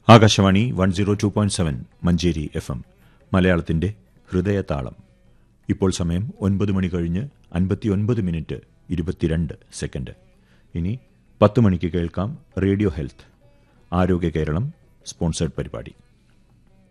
Akashvani 102.7 Manjeri FM മലയാളത്തിന്റെ ഹൃദയതാളം. ഇപ്പോൾ സമയം 9 മണി കഴിഞ്ഞ് 59 മിനിറ്റ് 22 സെക്കൻഡ്. ഇനി 10 മണിക്ക് കേൾക്കാം റേഡിയോ ഹെൽത്ത്, ആരോഗ്യ കേരളം സ്പോൺസേഡ് പരിപാടി.